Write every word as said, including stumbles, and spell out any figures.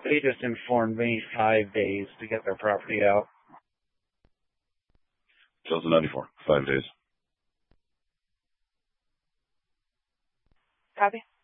They just informed me five days to get their property out. Chelsea ninety-four, five days. Copy.